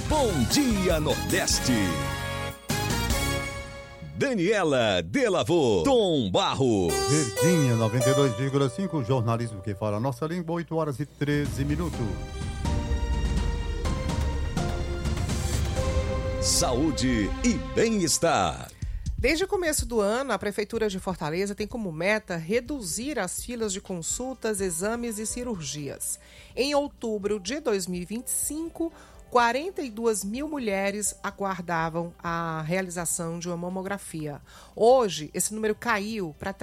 Bom Dia Nordeste. Daniela Delavô, Tom Barros. Verdinha 92,5, jornalismo que fala a nossa língua, 8h13. Saúde e bem-estar. Desde o começo do ano, a Prefeitura de Fortaleza tem como meta reduzir as filas de consultas, exames e cirurgias. Em outubro de 2025, 42 mil mulheres aguardavam a realização de uma mamografia. Hoje, esse número caiu para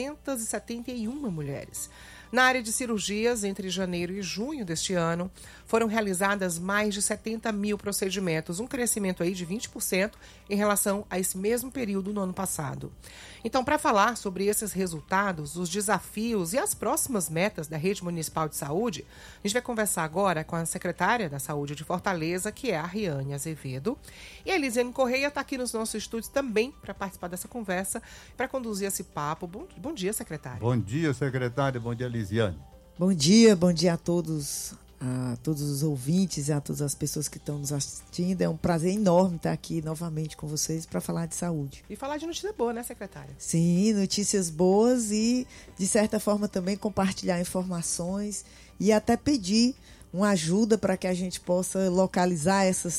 371 mulheres. Na área de cirurgias, entre janeiro e junho deste ano, foram realizadas mais de 70 mil procedimentos, um crescimento aí de 20% em relação a esse mesmo período no ano passado. Então, para falar sobre esses resultados, os desafios e as próximas metas da Rede Municipal de Saúde, a gente vai conversar agora com a secretária da Saúde de Fortaleza, que é a Riane Azevedo. E a Elisiane Correia está aqui nos nossos estúdios também para participar dessa conversa, para conduzir esse papo. Bom dia, secretária. Bom dia, secretária. Bom dia, Elisiane. Bom dia a todos os ouvintes e a todas as pessoas que estão nos assistindo. É um prazer enorme estar aqui novamente com vocês para falar de saúde. E falar de notícia boa, né, secretária? Sim, notícias boas e, de certa forma, também compartilhar informações e até pedir uma ajuda para que a gente possa localizar essas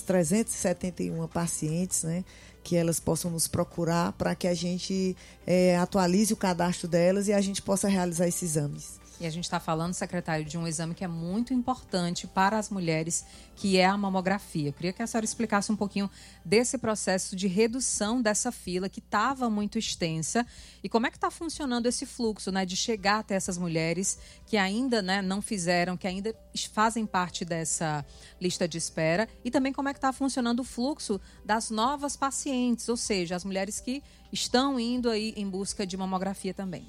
371 pacientes, né? Que elas possam nos procurar para que a gente atualize o cadastro delas e a gente possa realizar esses exames. E a gente está falando, secretário, de um exame que é muito importante para as mulheres, que é a mamografia. Eu queria que a senhora explicasse um pouquinho desse processo de redução dessa fila que estava muito extensa e como é que está funcionando esse fluxo, né, de chegar até essas mulheres que ainda, né, não fizeram, que ainda fazem parte dessa lista de espera, e também como é que está funcionando o fluxo das novas pacientes, ou seja, as mulheres que estão indo aí em busca de mamografia também.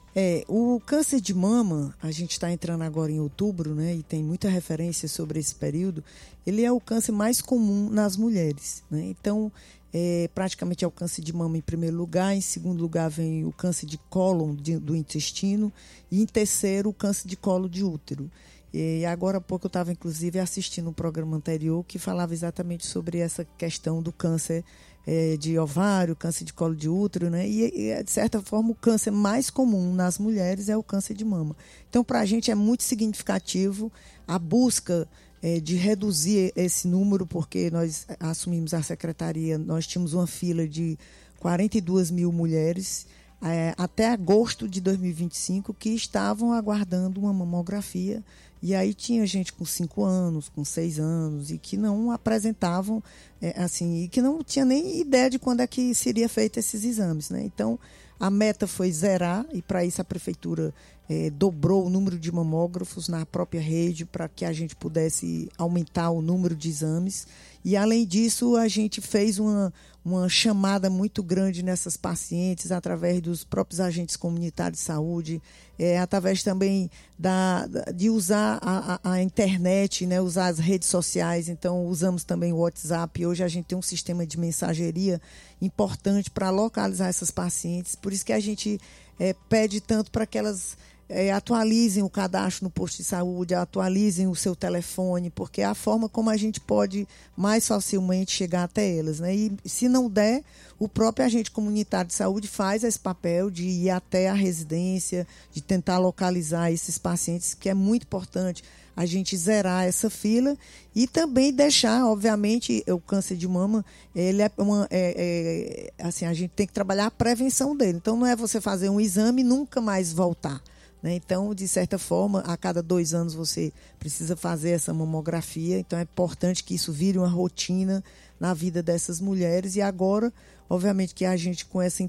O câncer de mama, a gente está entrando agora em outubro, né, e tem muita referência sobre esse período. Ele é o câncer mais comum nas mulheres, né? Então, praticamente é o câncer de mama em primeiro lugar, em segundo lugar vem o câncer de cólon do intestino e em terceiro o câncer de colo de útero. E agora há pouco eu estava inclusive assistindo um programa anterior que falava exatamente sobre essa questão do câncer de ovário, câncer de colo de útero, né? E, de certa forma, o câncer mais comum nas mulheres é o câncer de mama. Então, para a gente é muito significativo a busca de reduzir esse número, porque nós assumimos a secretaria, nós tínhamos uma fila de 42 mil mulheres até agosto de 2025 que estavam aguardando uma mamografia. E aí tinha gente com 5 anos, com 6 anos, e que não apresentavam, e que não tinha nem ideia de quando é que seria feito esses exames, né? Então, a meta foi zerar, e para isso a prefeitura dobrou o número de mamógrafos na própria rede para que a gente pudesse aumentar o número de exames. E, além disso, a gente fez uma chamada muito grande nessas pacientes através dos próprios agentes comunitários de saúde, através também de usar a internet, né, usar as redes sociais. Então, usamos também o WhatsApp. Hoje a gente tem um sistema de mensageria importante para localizar essas pacientes. Por isso que a gente pede tanto para que elas atualizem o cadastro no posto de saúde, atualizem o seu telefone, porque é a forma como a gente pode mais facilmente chegar até elas, né? E se não der, o próprio agente comunitário de saúde faz esse papel de ir até a residência, de tentar localizar esses pacientes, que é muito importante a gente zerar essa fila e também deixar, obviamente, o câncer de mama, ele assim, a gente tem que trabalhar a prevenção dele. Então, não é você fazer um exame e nunca mais voltar, né? Então, de certa forma, a cada 2 anos você precisa fazer essa mamografia. Então, é importante que isso vire uma rotina na vida dessas mulheres. E agora, obviamente, que a gente, com essa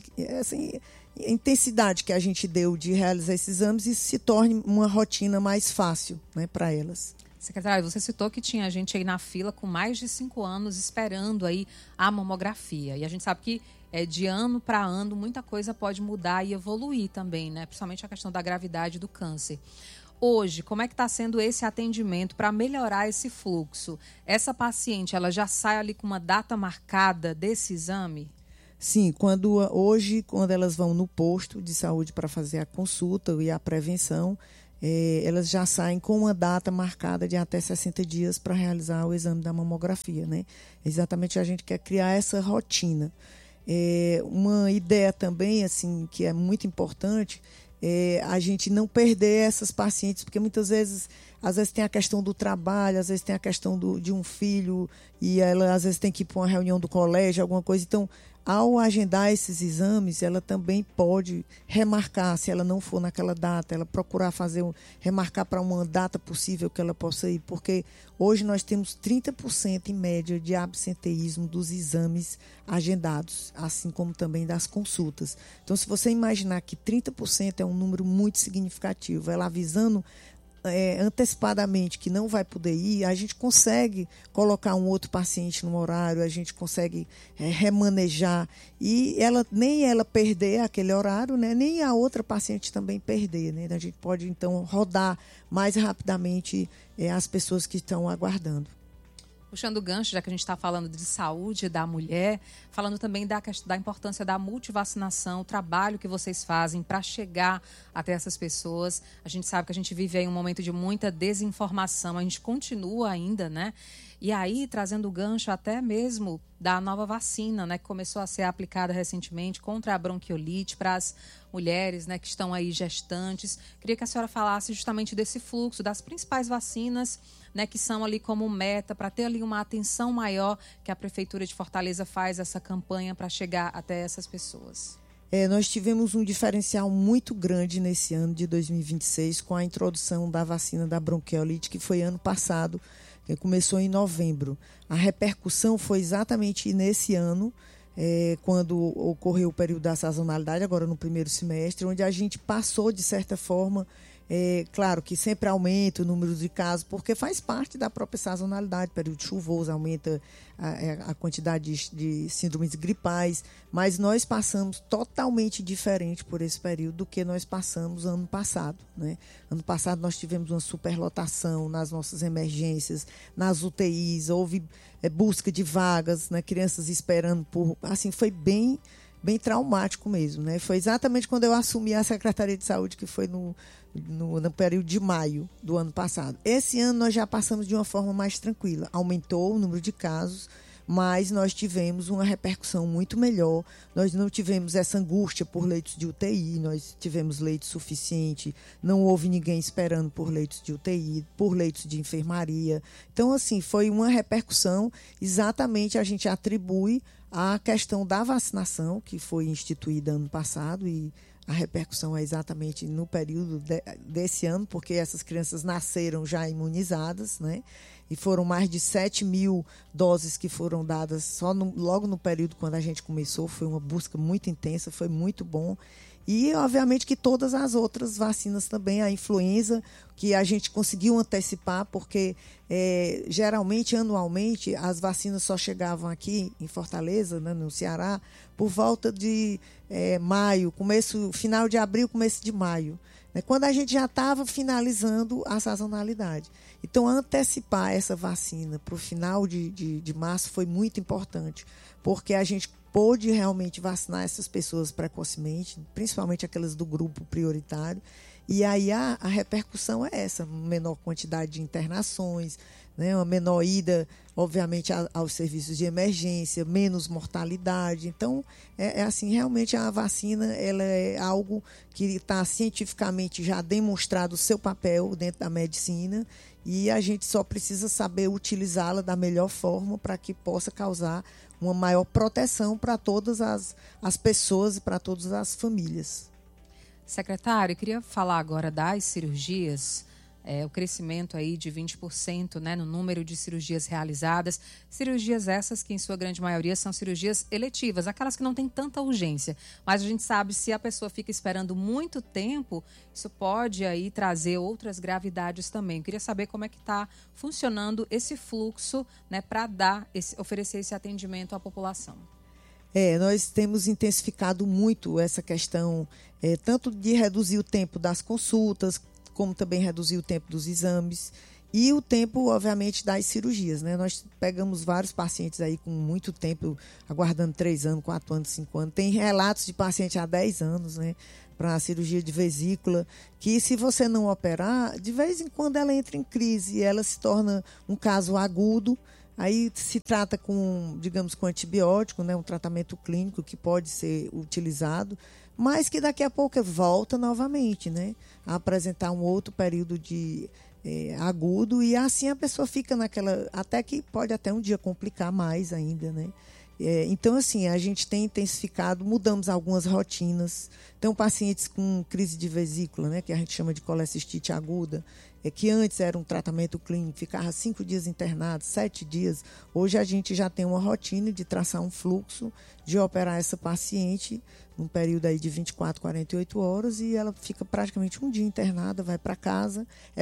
intensidade que a gente deu de realizar esses exames, isso se torne uma rotina mais fácil, né, para elas. Secretário, você citou que tinha gente aí na fila com mais de 5 anos esperando aí a mamografia. E a gente sabe que de ano para ano muita coisa pode mudar e evoluir também, né? Principalmente a questão da gravidade do câncer. Hoje, como é que está sendo esse atendimento para melhorar esse fluxo? Essa paciente, ela já sai ali com uma data marcada desse exame? Sim, quando elas vão no posto de saúde para fazer a consulta e a prevenção, elas já saem com uma data marcada de até 60 dias para realizar o exame da mamografia, né? Exatamente, a gente quer criar essa rotina. Uma ideia também, assim, que é muito importante, a gente não perder essas pacientes, porque muitas vezes, às vezes tem a questão do trabalho, às vezes tem a questão de um filho, e ela às vezes tem que ir para uma reunião do colégio, alguma coisa. Então, ao agendar esses exames, ela também pode remarcar, se ela não for naquela data, ela procurar remarcar para uma data possível que ela possa ir, porque hoje nós temos 30% em média de absenteísmo dos exames agendados, assim como também das consultas. Então, se você imaginar que 30% é um número muito significativo, ela avisando antecipadamente que não vai poder ir, a gente consegue colocar um outro paciente no horário, a gente consegue remanejar e nem ela perder aquele horário, né, nem a outra paciente também perder, né? A gente pode então rodar mais rapidamente as pessoas que estão aguardando. Puxando o gancho, já que a gente está falando de saúde da mulher, falando também da importância da multivacinação, o trabalho que vocês fazem para chegar até essas pessoas. A gente sabe que a gente vive aí um momento de muita desinformação, a gente continua ainda, né? E aí, trazendo o gancho até mesmo da nova vacina, né, que começou a ser aplicada recentemente contra a bronquiolite para as mulheres, né, que estão aí gestantes. Queria que a senhora falasse justamente desse fluxo, das principais vacinas, né, que são ali como meta, para ter ali uma atenção maior que a Prefeitura de Fortaleza faz essa campanha para chegar até essas pessoas. Nós tivemos um diferencial muito grande nesse ano de 2026 com a introdução da vacina da bronquiolite, que foi ano passado, que começou em novembro. A repercussão foi exatamente nesse ano, quando ocorreu o período da sazonalidade, agora no primeiro semestre, onde a gente passou, de certa forma, claro que sempre aumenta o número de casos, porque faz parte da própria sazonalidade, período chuvoso, aumenta a quantidade de síndromes gripais, mas nós passamos totalmente diferente por esse período do que nós passamos ano passado, né? Ano passado nós tivemos uma superlotação nas nossas emergências, nas UTIs, houve busca de vagas, né? Crianças esperando assim, foi bem traumático mesmo, né? Foi exatamente quando eu assumi a Secretaria de Saúde, que foi no período de maio do ano passado. Esse ano nós já passamos de uma forma mais tranquila. Aumentou o número de casos, mas nós tivemos uma repercussão muito melhor. Nós não tivemos essa angústia por leitos de UTI, nós tivemos leitos suficiente, não houve ninguém esperando por leitos de UTI, por leitos de enfermaria. Então, assim, foi uma repercussão, exatamente a gente atribui à questão da vacinação, que foi instituída ano passado, e a repercussão é exatamente no período desse ano, porque essas crianças nasceram já imunizadas, né? E foram mais de 7 mil doses que foram dadas só logo no período quando a gente começou. Foi uma busca muito intensa, foi muito bom. E, obviamente, que todas as outras vacinas também, a influenza, que a gente conseguiu antecipar, porque geralmente, anualmente, as vacinas só chegavam aqui em Fortaleza, né, no Ceará, por volta de maio, final de abril, começo de maio, né, quando a gente já estava finalizando a sazonalidade. Então, antecipar essa vacina para o final de março foi muito importante, porque a gente pôde realmente vacinar essas pessoas precocemente, principalmente aquelas do grupo prioritário, e aí a repercussão é essa, menor quantidade de internações, né, uma menor ida, obviamente, aos serviços de emergência, menos mortalidade. Então, assim, realmente a vacina ela é algo que está cientificamente já demonstrado o seu papel dentro da medicina, e a gente só precisa saber utilizá-la da melhor forma para que possa causar uma maior proteção para todas as pessoas e para todas as famílias. Secretário, eu queria falar agora das cirurgias, o crescimento aí de 20%, né, no número de cirurgias realizadas. Cirurgias essas que, em sua grande maioria, são cirurgias eletivas, aquelas que não têm tanta urgência. Mas a gente sabe, se a pessoa fica esperando muito tempo, isso pode aí trazer outras gravidades também. Eu queria saber como é que está funcionando esse fluxo, né, para oferecer esse atendimento à população. Nós temos intensificado muito essa questão, tanto de reduzir o tempo das consultas, como também reduzir o tempo dos exames. E o tempo, obviamente, das cirurgias, né? Nós pegamos vários pacientes aí com muito tempo, aguardando 3 anos, 4 anos, 5 anos. Tem relatos de paciente há 10 anos, né? Para a cirurgia de vesícula, que se você não operar, de vez em quando ela entra em crise e ela se torna um caso agudo. Aí se trata com, digamos, com antibiótico, né? Um tratamento clínico que pode ser utilizado, mas que daqui a pouco volta novamente, né? A apresentar um outro período de agudo, e assim a pessoa fica naquela, até que pode até um dia complicar mais ainda, né? Então, assim, a gente tem intensificado, mudamos algumas rotinas. Então, pacientes com crise de vesícula, né, que a gente chama de colecistite aguda, que antes era um tratamento clínico, ficava 5 dias internado, 7 dias. Hoje a gente já tem uma rotina de traçar um fluxo, de operar essa paciente num período aí de 24, 48 horas, e ela fica praticamente um dia internada, vai para casa.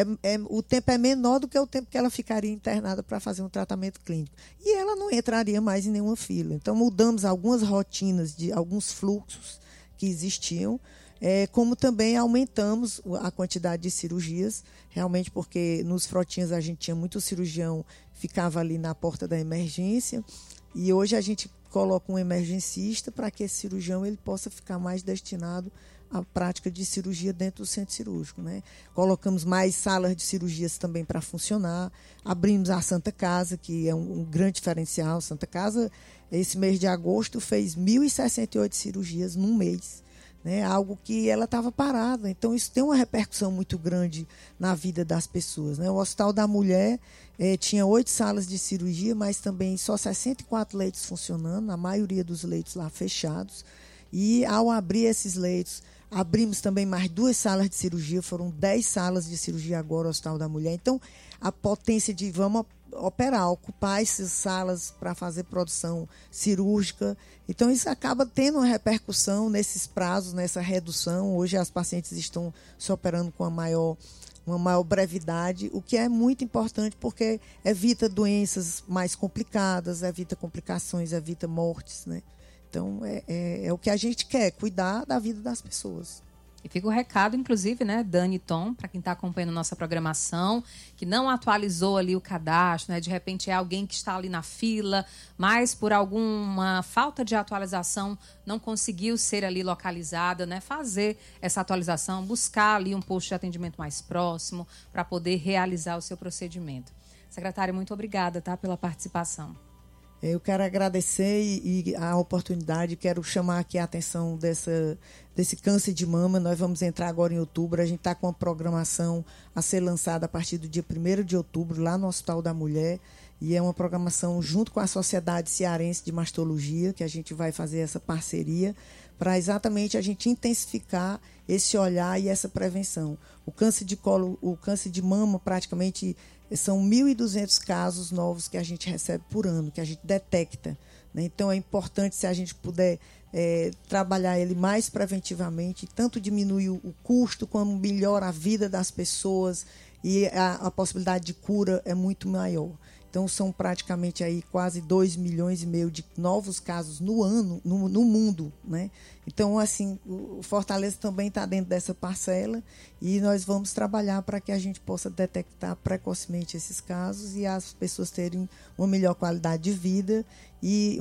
O tempo é menor do que o tempo que ela ficaria internada para fazer um tratamento clínico. E ela não entraria mais em nenhuma fila. Então, mudamos algumas rotinas, de alguns fluxos que existiam, como também aumentamos a quantidade de cirurgias, realmente porque nos frotinhas a gente tinha muito cirurgião, ficava ali na porta da emergência, e hoje a gente coloca um emergencista para que esse cirurgião ele possa ficar mais destinado à prática de cirurgia dentro do centro cirúrgico, né? Colocamos mais salas de cirurgias também para funcionar, abrimos a Santa Casa, que é um grande diferencial. Santa Casa, esse mês de agosto, fez 1.068 cirurgias num mês, né? Algo que ela estava parada. Então, isso tem uma repercussão muito grande na vida das pessoas, né? O Hospital da Mulher tinha 8 salas de cirurgia, mas também só 64 leitos funcionando, a maioria dos leitos lá fechados. E, ao abrir esses leitos, abrimos também mais 2 salas de cirurgia, foram 10 salas de cirurgia agora no Hospital da Mulher. Então, a potência de vamos operar, ocupar essas salas para fazer produção cirúrgica. Então, isso acaba tendo uma repercussão nesses prazos, nessa redução. Hoje, as pacientes estão se operando com uma maior brevidade, o que é muito importante porque evita doenças mais complicadas, evita complicações, evita mortes, né? Então, é o que a gente quer, cuidar da vida das pessoas. E fica o recado, inclusive, né, Dani e Tom, para quem está acompanhando nossa programação, que não atualizou ali o cadastro, né, de repente é alguém que está ali na fila, mas por alguma falta de atualização não conseguiu ser ali localizada, né, fazer essa atualização, buscar ali um posto de atendimento mais próximo para poder realizar o seu procedimento. Secretária, muito obrigada, tá, pela participação. Eu quero agradecer e a oportunidade, quero chamar aqui a atenção desse câncer de mama. Nós vamos entrar agora em outubro, a gente está com uma programação a ser lançada a partir do dia 1º de outubro, lá no Hospital da Mulher, e é uma programação junto com a Sociedade Cearense de Mastologia, que a gente vai fazer essa parceria, para exatamente a gente intensificar esse olhar e essa prevenção. O câncer de colo, o câncer de mama, praticamente são 1.200 casos novos que a gente recebe por ano, que a gente detecta, né? Então, é importante, se a gente puder trabalhar ele mais preventivamente, tanto diminuir o custo, como melhora a vida das pessoas, e a possibilidade de cura é muito maior. Então, são praticamente aí quase 2,5 milhões de novos casos no ano, no mundo, né? Então, assim, o Fortaleza também está dentro dessa parcela, e nós vamos trabalhar para que a gente possa detectar precocemente esses casos e as pessoas terem uma melhor qualidade de vida e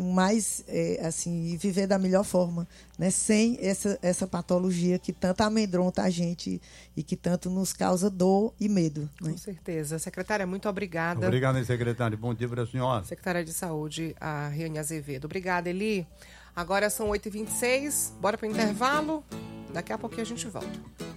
assim, viver da melhor forma, né? Sem essa patologia que tanto amedronta a gente e que tanto nos causa dor e medo, né? Com certeza. Secretária, muito obrigada. Obrigado, secretário. Bom dia para a senhora. Secretária de Saúde, a Riane Azevedo. Obrigada, Eli. Agora são 8h26. Bora para o intervalo. Daqui a pouquinho a gente volta.